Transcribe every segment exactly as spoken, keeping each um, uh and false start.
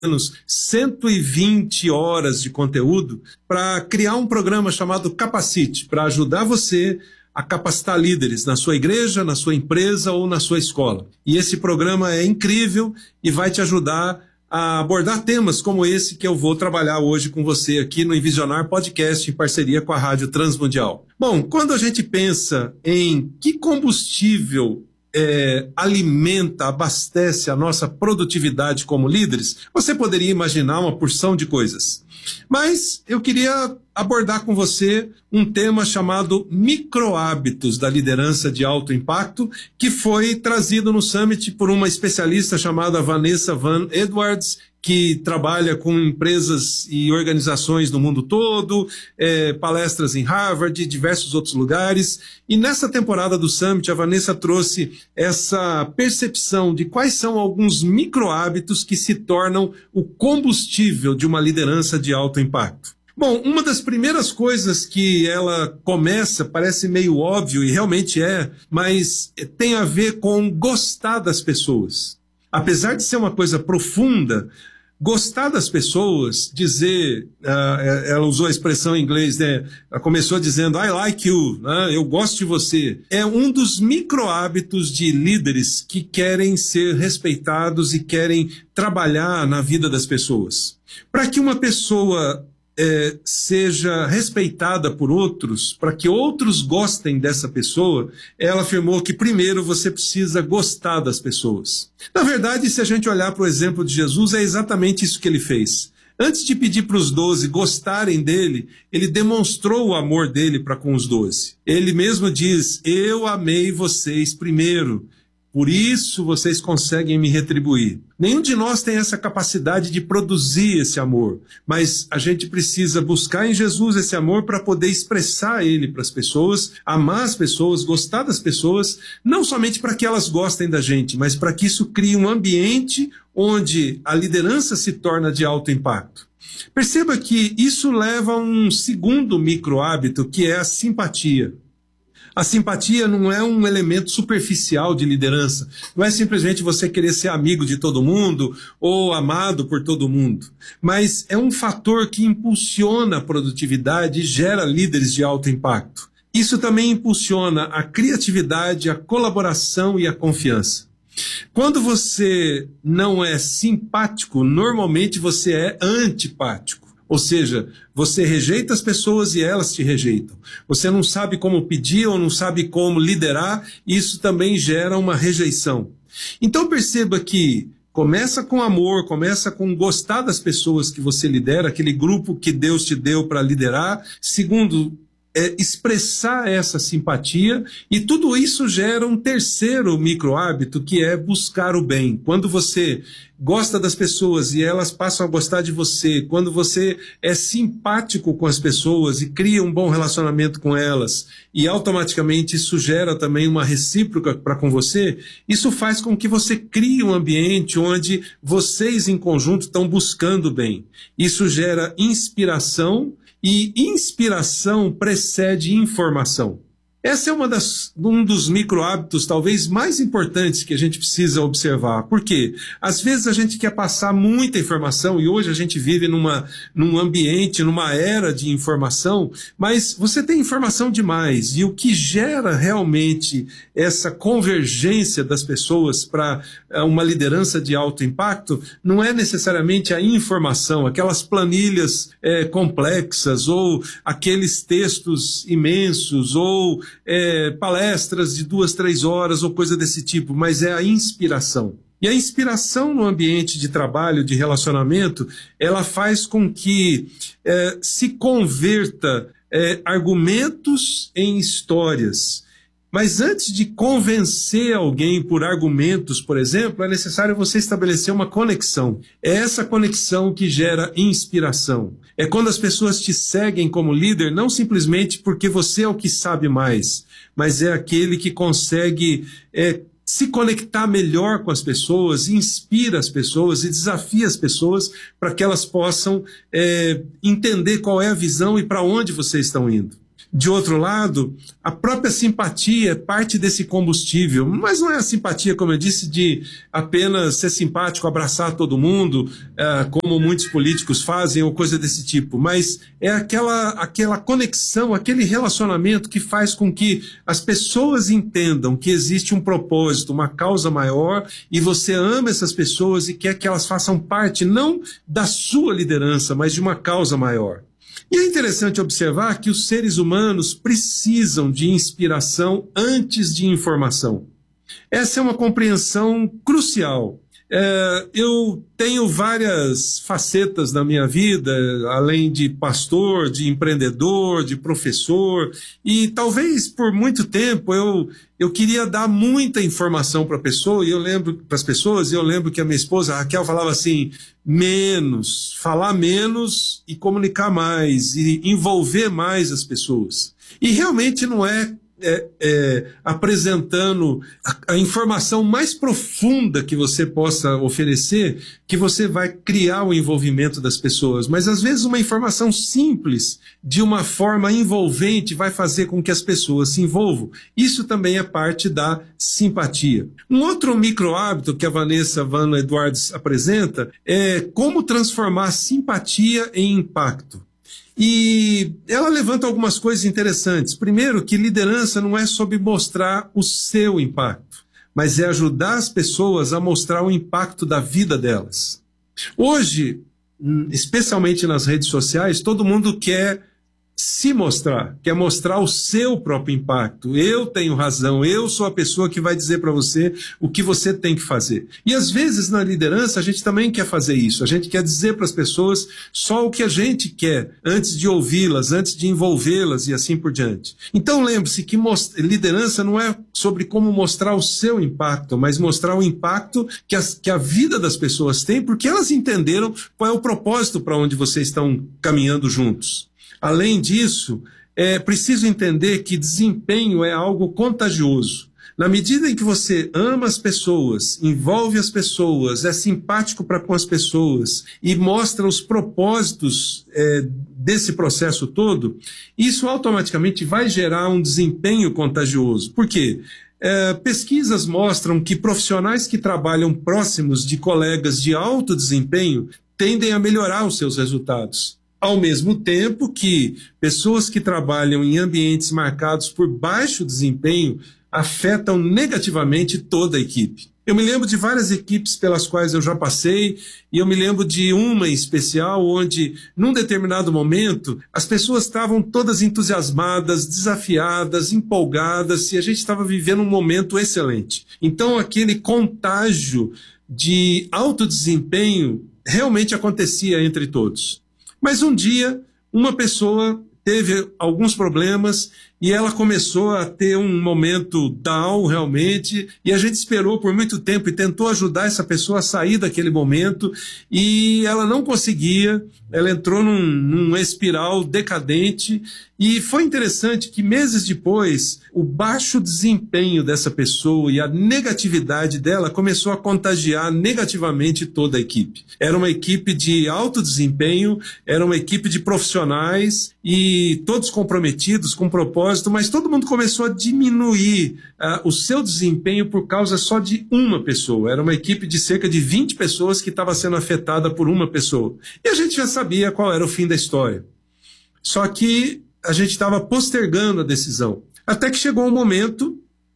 menos cento e vinte horas de conteúdo para criar um programa chamado Capacite, para ajudar você a capacitar líderes na sua igreja, na sua empresa ou na sua escola. E esse programa é incrível e vai te ajudar a abordar temas como esse que eu vou trabalhar hoje com você aqui no Envisionar Podcast em parceria com a Rádio Transmundial. Bom, quando a gente pensa em que combustível É, alimenta, abastece a nossa produtividade como líderes, você poderia imaginar uma porção de coisas. Mas eu queria abordar com você um tema chamado microhábitos da liderança de alto impacto, que foi trazido no Summit por uma especialista chamada Vanessa Van Edwards, que trabalha com empresas e organizações no mundo todo, é, palestras em Harvard e diversos outros lugares. E nessa temporada do Summit, a Vanessa trouxe essa percepção de quais são alguns microhábitos que se tornam o combustível de uma liderança de alto impacto. Bom, uma das primeiras coisas que ela começa, parece meio óbvio, e realmente é, mas tem a ver com gostar das pessoas. Apesar de ser uma coisa profunda, gostar das pessoas, dizer, uh, ela usou a expressão em inglês, né? Ela começou dizendo, I like you, né? Eu gosto de você. É um dos micro-hábitos de líderes que querem ser respeitados e querem trabalhar na vida das pessoas. Para que uma pessoa É, seja respeitada por outros, para que outros gostem dessa pessoa, ela afirmou que primeiro você precisa gostar das pessoas. Na verdade, se a gente olhar para o exemplo de Jesus, é exatamente isso que ele fez. Antes de pedir para os doze gostarem dele, ele demonstrou o amor dele para com os doze. Ele mesmo diz, eu amei vocês primeiro. Por isso vocês conseguem me retribuir. Nenhum de nós tem essa capacidade de produzir esse amor, mas a gente precisa buscar em Jesus esse amor para poder expressar ele para as pessoas, amar as pessoas, gostar das pessoas, não somente para que elas gostem da gente, mas para que isso crie um ambiente onde a liderança se torna de alto impacto. Perceba que isso leva a um segundo micro-hábito, que é a simpatia. A simpatia não é um elemento superficial de liderança. Não é simplesmente você querer ser amigo de todo mundo ou amado por todo mundo. Mas é um fator que impulsiona a produtividade e gera líderes de alto impacto. Isso também impulsiona a criatividade, a colaboração e a confiança. Quando você não é simpático, normalmente você é antipático. Ou seja, você rejeita as pessoas e elas te rejeitam. Você não sabe como pedir ou não sabe como liderar, e isso também gera uma rejeição. Então perceba que começa com amor, começa com gostar das pessoas que você lidera, aquele grupo que Deus te deu para liderar. Segundo, é expressar essa simpatia, e tudo isso gera um terceiro micro-hábito, que é buscar o bem. Quando você gosta das pessoas e elas passam a gostar de você, quando você é simpático com as pessoas e cria um bom relacionamento com elas, e automaticamente isso gera também uma recíproca para com você, isso faz com que você crie um ambiente onde vocês em conjunto estão buscando o bem. Isso gera inspiração, e inspiração precede informação. Essa é uma das, um dos micro-hábitos talvez mais importantes que a gente precisa observar. Por quê? Às vezes a gente quer passar muita informação, e hoje a gente vive numa, num ambiente, numa era de informação, mas você tem informação demais, e o que gera realmente essa convergência das pessoas para uma liderança de alto impacto não é necessariamente a informação, aquelas planilhas é, complexas, ou aqueles textos imensos, ou É, palestras de duas, três horas ou coisa desse tipo, mas é a inspiração. E a inspiração no ambiente de trabalho, de relacionamento, ela faz com que é, se converta é, argumentos em histórias. Mas antes de convencer alguém por argumentos, por exemplo, é necessário você estabelecer uma conexão. É essa conexão que gera inspiração. É quando as pessoas te seguem como líder, não simplesmente porque você é o que sabe mais, mas é aquele que consegue é, se conectar melhor com as pessoas, inspira as pessoas e desafia as pessoas para que elas possam é, entender qual é a visão e para onde vocês estão indo. De outro lado, a própria simpatia é parte desse combustível, mas não é a simpatia, como eu disse, de apenas ser simpático, abraçar todo mundo, é, como muitos políticos fazem ou coisa desse tipo, mas é aquela, aquela conexão, aquele relacionamento que faz com que as pessoas entendam que existe um propósito, uma causa maior, e você ama essas pessoas e quer que elas façam parte não da sua liderança, mas de uma causa maior. E é interessante observar que os seres humanos precisam de inspiração antes de informação. Essa é uma compreensão crucial. É, eu tenho várias facetas na minha vida, além de pastor, de empreendedor, de professor, e talvez por muito tempo eu, eu queria dar muita informação para a pessoa, e eu lembro para as pessoas, e eu lembro que a minha esposa, a Raquel, falava assim, menos, falar menos e comunicar mais, e envolver mais as pessoas. E realmente não é É, é, apresentando a, a informação mais profunda que você possa oferecer, que você vai criar o envolvimento das pessoas. Mas às vezes uma informação simples, de uma forma envolvente, vai fazer com que as pessoas se envolvam. Isso também é parte da simpatia. Um outro micro hábito que a Vanessa Van Edwards apresenta é como transformar a simpatia em impacto. E ela levanta algumas coisas interessantes. Primeiro, que liderança não é sobre mostrar o seu impacto, mas é ajudar as pessoas a mostrar o impacto da vida delas. Hoje, especialmente nas redes sociais, todo mundo quer se mostrar, quer mostrar o seu próprio impacto. Eu tenho razão, eu sou a pessoa que vai dizer para você o que você tem que fazer. E às vezes na liderança a gente também quer fazer isso, a gente quer dizer para as pessoas só o que a gente quer, antes de ouvi-las, antes de envolvê-las e assim por diante. Então lembre-se que liderança não é sobre como mostrar o seu impacto, mas mostrar o impacto que, as, que a vida das pessoas tem, porque elas entenderam qual é o propósito para onde vocês estão caminhando juntos. Além disso, é preciso entender que desempenho é algo contagioso. Na medida em que você ama as pessoas, envolve as pessoas, é simpático para com as pessoas e mostra os propósitos é, desse processo todo, isso automaticamente vai gerar um desempenho contagioso. Por quê? É, pesquisas mostram que profissionais que trabalham próximos de colegas de alto desempenho tendem a melhorar os seus resultados. Ao mesmo tempo que pessoas que trabalham em ambientes marcados por baixo desempenho afetam negativamente toda a equipe. Eu me lembro de várias equipes pelas quais eu já passei, e eu me lembro de uma em especial onde, num determinado momento, as pessoas estavam todas entusiasmadas, desafiadas, empolgadas, e a gente estava vivendo um momento excelente. Então aquele contágio de alto desempenho realmente acontecia entre todos. Mas um dia, uma pessoa teve alguns problemas e ela começou a ter um momento down realmente, e a gente esperou por muito tempo e tentou ajudar essa pessoa a sair daquele momento, e ela não conseguia, ela entrou num, num espiral decadente, e foi interessante que meses depois, o baixo desempenho dessa pessoa e a negatividade dela começou a contagiar negativamente toda a equipe. Era uma equipe de alto desempenho, era uma equipe de profissionais, e todos comprometidos com propósito, mas todo mundo começou a diminuir uh, o seu desempenho por causa só de uma pessoa. Era uma equipe de cerca de vinte pessoas que estava sendo afetada por uma pessoa. E a gente já sabia qual era o fim da história. Só que a gente estava postergando a decisão. Até que chegou um momento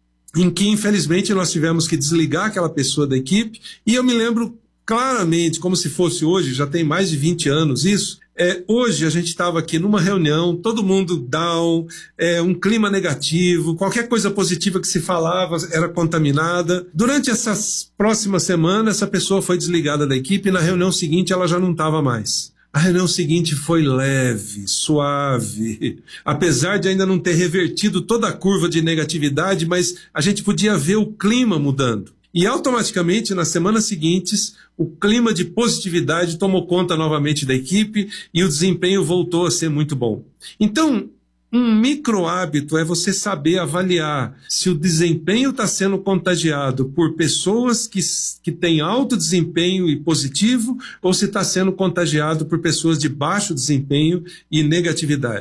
em que, infelizmente, nós tivemos que desligar aquela pessoa da equipe, e eu me lembro claramente, como se fosse hoje, já tem mais de vinte anos isso. É, hoje a gente estava aqui numa reunião, todo mundo down, é, um clima negativo, qualquer coisa positiva que se falava era contaminada. Durante essas próximas semanas, essa pessoa foi desligada da equipe, e na reunião seguinte ela já não estava mais. A reunião seguinte foi leve, suave, apesar de ainda não ter revertido toda a curva de negatividade, mas a gente podia ver o clima mudando. E automaticamente, nas semanas seguintes, o clima de positividade tomou conta novamente da equipe e o desempenho voltou a ser muito bom. Então, um micro hábito é você saber avaliar se o desempenho está sendo contagiado por pessoas que, que têm alto desempenho e positivo, ou se está sendo contagiado por pessoas de baixo desempenho e negatividade.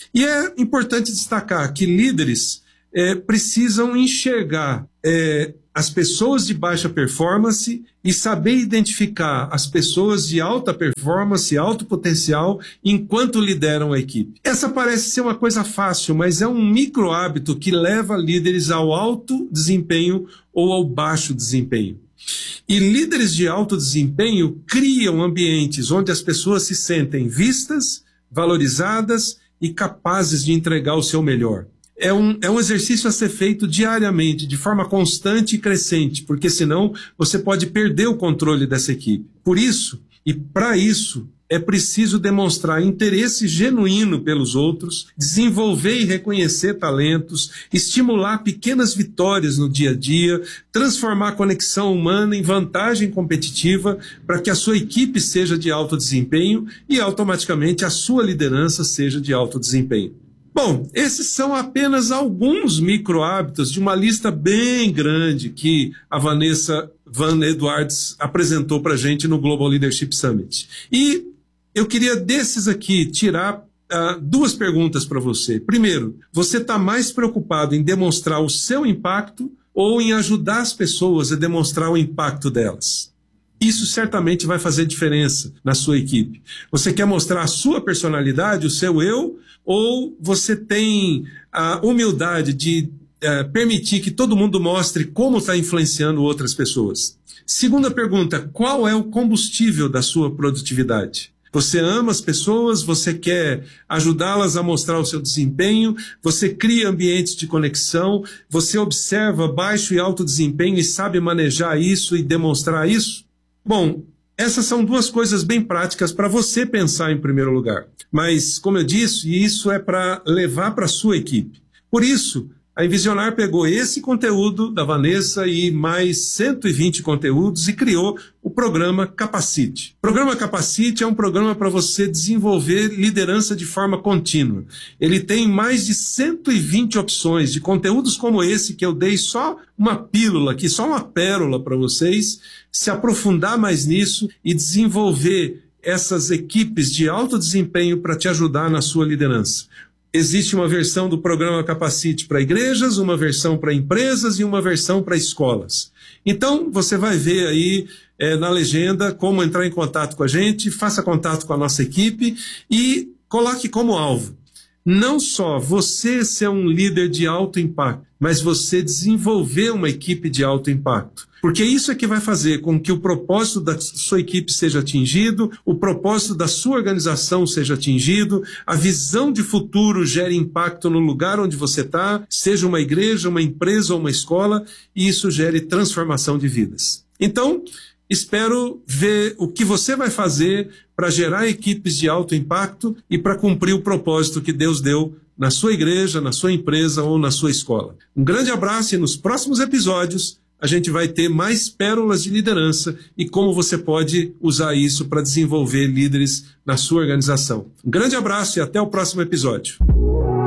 E é importante destacar que líderes é, precisam enxergar é, as pessoas de baixa performance e saber identificar as pessoas de alta performance, alto potencial, enquanto lideram a equipe. Essa parece ser uma coisa fácil, mas é um micro hábito que leva líderes ao alto desempenho ou ao baixo desempenho. E líderes de alto desempenho criam ambientes onde as pessoas se sentem vistas, valorizadas e capazes de entregar o seu melhor. É um, é um exercício a ser feito diariamente, de forma constante e crescente, porque senão você pode perder o controle dessa equipe. Por isso, e para isso, é preciso demonstrar interesse genuíno pelos outros, desenvolver e reconhecer talentos, estimular pequenas vitórias no dia a dia, transformar a conexão humana em vantagem competitiva para que a sua equipe seja de alto desempenho e automaticamente a sua liderança seja de alto desempenho. Bom, esses são apenas alguns micro hábitos de uma lista bem grande que a Vanessa Van Edwards apresentou para a gente no Global Leadership Summit. E eu queria desses aqui tirar uh, duas perguntas para você. Primeiro, você está mais preocupado em demonstrar o seu impacto ou em ajudar as pessoas a demonstrar o impacto delas? Isso certamente vai fazer diferença na sua equipe. Você quer mostrar a sua personalidade, o seu eu, ou você tem a humildade de uh, permitir que todo mundo mostre como está influenciando outras pessoas? Segunda pergunta, qual é o combustível da sua produtividade? Você ama as pessoas, você quer ajudá-las a mostrar o seu desempenho, você cria ambientes de conexão, você observa baixo e alto desempenho e sabe manejar isso e demonstrar isso? Bom, essas são duas coisas bem práticas para você pensar em primeiro lugar. Mas, como eu disse, isso é para levar para a sua equipe. Por isso, a Envisionar pegou esse conteúdo da Vanessa e mais cento e vinte conteúdos e criou o programa Capacite. O programa Capacite é um programa para você desenvolver liderança de forma contínua. Ele tem mais de cento e vinte opções de conteúdos como esse, que eu dei só uma pílula aqui, só uma pérola para vocês, se aprofundar mais nisso e desenvolver essas equipes de alto desempenho para te ajudar na sua liderança. Existe uma versão do programa Capacite para igrejas, uma versão para empresas e uma versão para escolas. Então, você vai ver aí é, na legenda como entrar em contato com a gente, faça contato com a nossa equipe e coloque como alvo não só você ser um líder de alto impacto, mas você desenvolver uma equipe de alto impacto. Porque isso é que vai fazer com que o propósito da sua equipe seja atingido, o propósito da sua organização seja atingido, a visão de futuro gere impacto no lugar onde você está, seja uma igreja, uma empresa ou uma escola, e isso gere transformação de vidas. Então, espero ver o que você vai fazer para gerar equipes de alto impacto e para cumprir o propósito que Deus deu na sua igreja, na sua empresa ou na sua escola. Um grande abraço e nos próximos episódios a gente vai ter mais pérolas de liderança e como você pode usar isso para desenvolver líderes na sua organização. Um grande abraço e até o próximo episódio.